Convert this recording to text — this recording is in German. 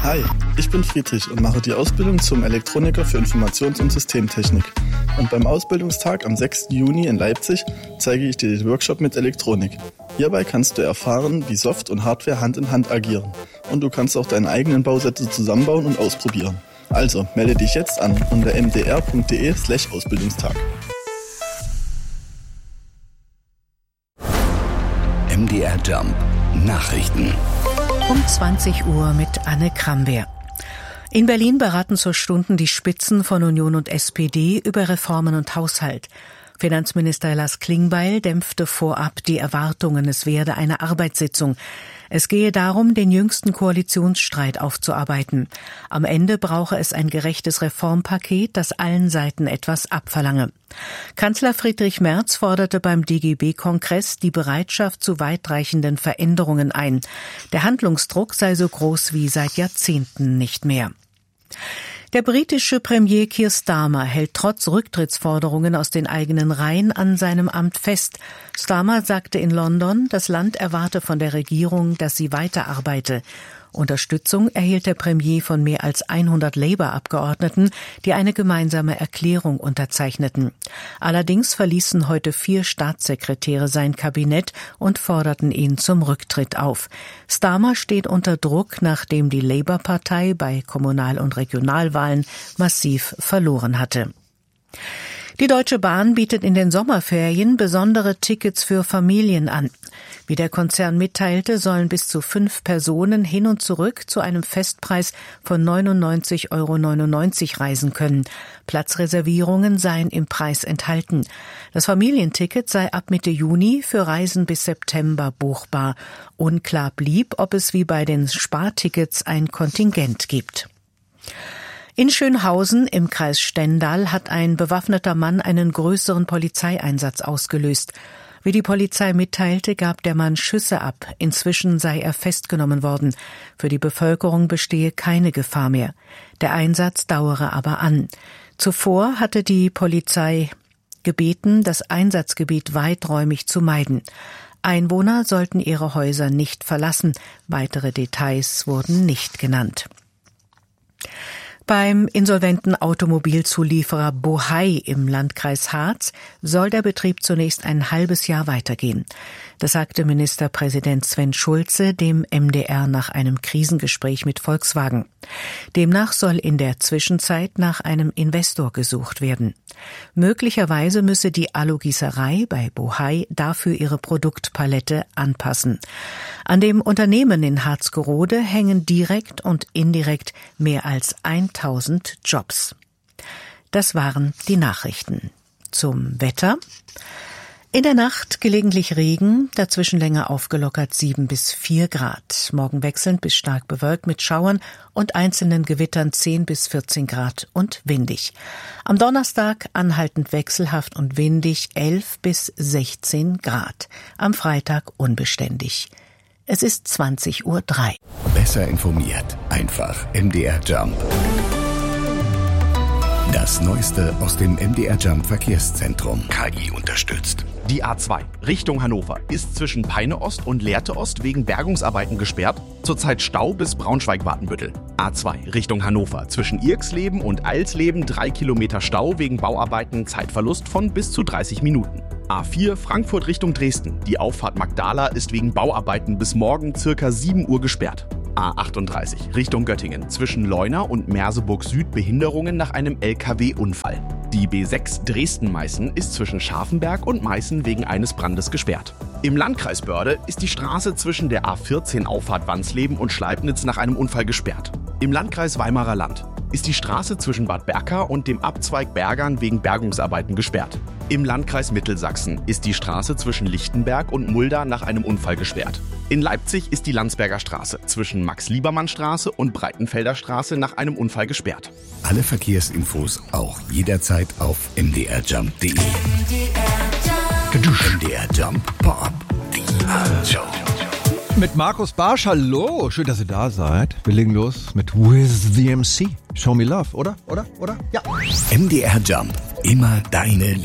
Hi, ich bin Friedrich und mache die Ausbildung zum Elektroniker für Informations- und Systemtechnik. Und beim Ausbildungstag am 6. Juni in Leipzig zeige ich dir den Workshop mit Elektronik. Hierbei kannst du erfahren, wie Soft und Hardware Hand in Hand agieren. Und du kannst auch deine eigenen Bausätze zusammenbauen und ausprobieren. Also, melde dich jetzt an unter mdr.de/Ausbildungstag. MDR Jump Nachrichten. Um 20 Uhr mit Anne Kramwehr. In Berlin beraten zur Stunden die Spitzen von Union und SPD über Reformen und Haushalt. Finanzminister Lars Klingbeil dämpfte vorab die Erwartungen, es werde eine Arbeitssitzung. Es gehe darum, den jüngsten Koalitionsstreit aufzuarbeiten. Am Ende brauche es ein gerechtes Reformpaket, das allen Seiten etwas abverlange. Kanzler Friedrich Merz forderte beim DGB-Kongress die Bereitschaft zu weitreichenden Veränderungen ein. Der Handlungsdruck sei so groß wie seit Jahrzehnten nicht mehr. Der britische Premier Keir Starmer hält trotz Rücktrittsforderungen aus den eigenen Reihen an seinem Amt fest. Starmer sagte in London, das Land erwarte von der Regierung, dass sie weiterarbeite. Unterstützung erhielt der Premier von mehr als 100 Labour-Abgeordneten, die eine gemeinsame Erklärung unterzeichneten. Allerdings verließen heute 4 Staatssekretäre sein Kabinett und forderten ihn zum Rücktritt auf. Starmer steht unter Druck, nachdem die Labour-Partei bei Kommunal- und Regionalwahlen massiv verloren hatte. Die Deutsche Bahn bietet in den Sommerferien besondere Tickets für Familien an. Wie der Konzern mitteilte, sollen bis zu 5 Personen hin und zurück zu einem Festpreis von 99,99 € reisen können. Platzreservierungen seien im Preis enthalten. Das Familienticket sei ab Mitte Juni für Reisen bis September buchbar. Unklar blieb, ob es wie bei den Spartickets ein Kontingent gibt. In Schönhausen im Kreis Stendal hat ein bewaffneter Mann einen größeren Polizeieinsatz ausgelöst. Wie die Polizei mitteilte, gab der Mann Schüsse ab. Inzwischen sei er festgenommen worden. Für die Bevölkerung bestehe keine Gefahr mehr. Der Einsatz dauere aber an. Zuvor hatte die Polizei gebeten, das Einsatzgebiet weiträumig zu meiden. Einwohner sollten ihre Häuser nicht verlassen. Weitere Details wurden nicht genannt. Beim insolventen Automobilzulieferer Bohai im Landkreis Harz soll der Betrieb zunächst ein halbes Jahr weitergehen. Das sagte Ministerpräsident Sven Schulze dem MDR nach einem Krisengespräch mit Volkswagen. Demnach soll in der Zwischenzeit nach einem Investor gesucht werden. Möglicherweise müsse die Alugießerei bei Bohai dafür ihre Produktpalette anpassen. An dem Unternehmen in Harzgerode hängen direkt und indirekt mehr als 1000 Jobs. Das waren die Nachrichten. Zum Wetter. In der Nacht gelegentlich Regen, dazwischen länger aufgelockert 7 bis 4 Grad. Morgen wechselnd bis stark bewölkt mit Schauern und einzelnen Gewittern 10 bis 14 Grad und windig. Am Donnerstag anhaltend wechselhaft und windig 11 bis 16 Grad. Am Freitag unbeständig. Es ist 20:03 Uhr. Besser informiert. Einfach MDR Jump. Das Neueste aus dem MDR Jump Verkehrszentrum. KI unterstützt. Die A2 Richtung Hannover ist zwischen Peine Ost und Lehrte Ost wegen Bergungsarbeiten gesperrt. Zurzeit Stau bis Braunschweig-Wartenbüttel. A2 Richtung Hannover zwischen Irksleben und Eilsleben 3 Kilometer Stau wegen Bauarbeiten, Zeitverlust von bis zu 30 Minuten. A4 Frankfurt Richtung Dresden. Die Auffahrt Magdala ist wegen Bauarbeiten bis morgen circa 7 Uhr gesperrt. A38 Richtung Göttingen zwischen Leuna und Merseburg Süd Behinderungen nach einem LKW-Unfall. Die B6 Dresden-Meißen ist zwischen Scharfenberg und Meißen wegen eines Brandes gesperrt. Im Landkreis Börde ist die Straße zwischen der A14 Auffahrt Wansleben und Schleibnitz nach einem Unfall gesperrt. Im Landkreis Weimarer Land ist die Straße zwischen Bad Berka und dem Abzweig Bergern wegen Bergungsarbeiten gesperrt. Im Landkreis Mittelsachsen ist die Straße zwischen Lichtenberg und Mulda nach einem Unfall gesperrt. In Leipzig ist die Landsberger Straße zwischen Max-Liebermann-Straße und Breitenfelder Straße nach einem Unfall gesperrt. Alle Verkehrsinfos auch jederzeit auf mdrjump.de. MDR Jump Pop. Die Show. Mit Markus Barsch, hallo, schön, dass ihr da seid. Wir legen los mit With the MC. Show me love, oder? Ja. MDR Jump, immer deine